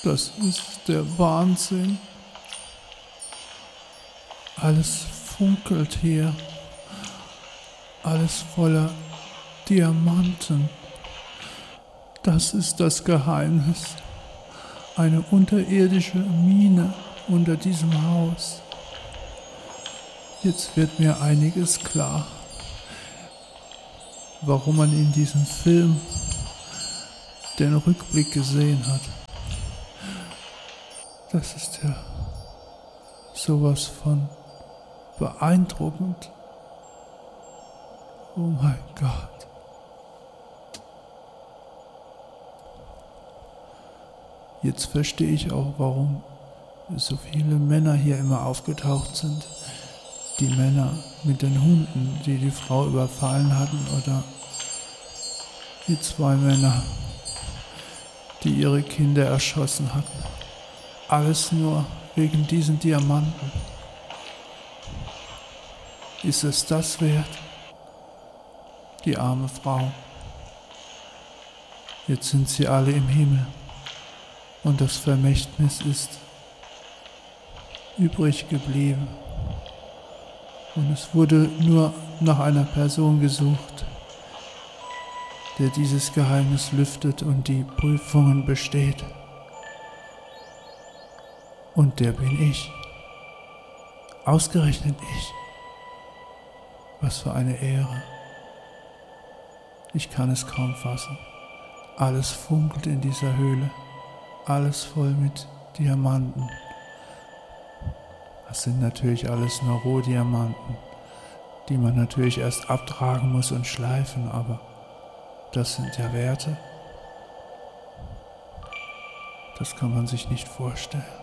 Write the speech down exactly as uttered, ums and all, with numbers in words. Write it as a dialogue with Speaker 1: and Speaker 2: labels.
Speaker 1: Das ist der Wahnsinn. Alles funkelt hier. Alles voller Diamanten. Das ist das Geheimnis. Eine unterirdische Mine unter diesem Haus. Jetzt wird mir einiges klar, warum man in diesem Film den Rückblick gesehen hat. Das ist ja sowas von beeindruckend. Oh mein Gott. Jetzt verstehe ich auch, warum so viele Männer hier immer aufgetaucht sind. Die Männer mit den Hunden, die die Frau überfallen hatten, oder die zwei Männer, die ihre Kinder erschossen hatten. Alles nur wegen diesen Diamanten. Ist es das wert? Die arme Frau. Jetzt sind sie alle im Himmel und das Vermächtnis ist übrig geblieben. Und es wurde nur nach einer Person gesucht, der dieses Geheimnis lüftet und die Prüfungen besteht. Und der bin ich. Ausgerechnet ich. Was für eine Ehre. Ich kann es kaum fassen. Alles funkelt in dieser Höhle. Alles voll mit Diamanten. Das sind natürlich alles nur Rohdiamanten, die man natürlich erst abtragen muss und schleifen, aber das sind ja Werte. Das kann man sich nicht vorstellen.